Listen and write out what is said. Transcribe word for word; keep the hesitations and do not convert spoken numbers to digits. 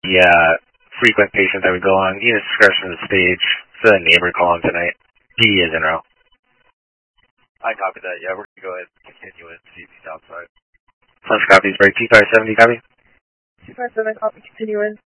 the uh, frequent patient that would go on Enos Discretion of the stage. It's a neighbor calling tonight. He is in row. I copy that. Yeah, we're going to go ahead and continue and see if he's outside. Plus copies, break two five seven, copy. two five seven, copy, continue in.